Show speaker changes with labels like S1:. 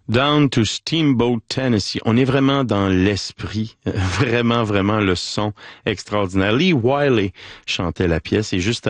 S1: Down to Steamboat, Tennessee. On est vraiment dans l'esprit. Vraiment, vraiment le son extraordinaire. Lee Wiley chantait la pièce et juste